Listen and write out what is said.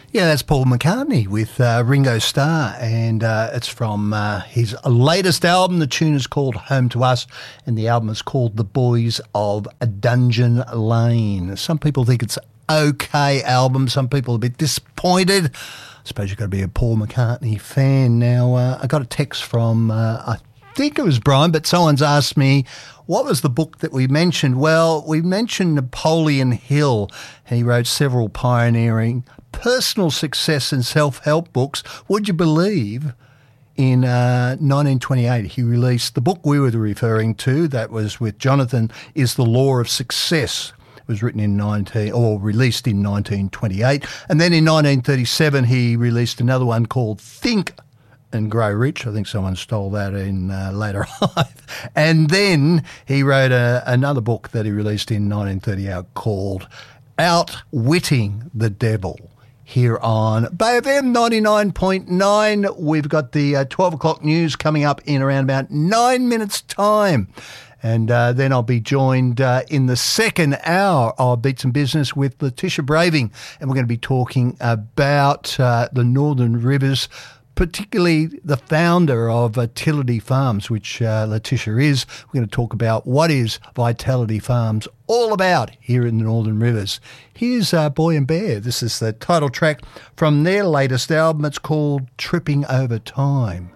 Yeah, that's Paul McCartney with Ringo Starr, and it's from his latest album. The tune is called Home to Us, and the album is called The Boys of Dungeon Lane. Some people think it's okay album, some people are a bit disappointed. I suppose you've got to be a Paul McCartney fan. Now, I got a text from, I think it was Brian, but someone's asked me, what was the book that we mentioned? Well, we mentioned Napoleon Hill. He wrote several pioneering personal success and self-help books. Would you believe in 1928 he released the book we were referring to, that was with Jonathan, is The Law of Success. It was written in released in 1928. And then in 1937 he released another one called Think and Grow Rich. I think someone stole that in later life. And then he wrote another book that he released in 1938 called Outwitting the Devil. Here on Bay FM 99.9, we've got the 12 o'clock news coming up in around about 9 minutes' time. And then I'll be joined in the second hour of Beats and Business with Letitia Braving. And we're going to be talking about the Northern Rivers, particularly the founder of Vitality Farms, which Letitia is. We're going to talk about what is Vitality Farms all about here in the Northern Rivers. Here's Boy and Bear. This is the title track from their latest album. It's called Tripping Over Time.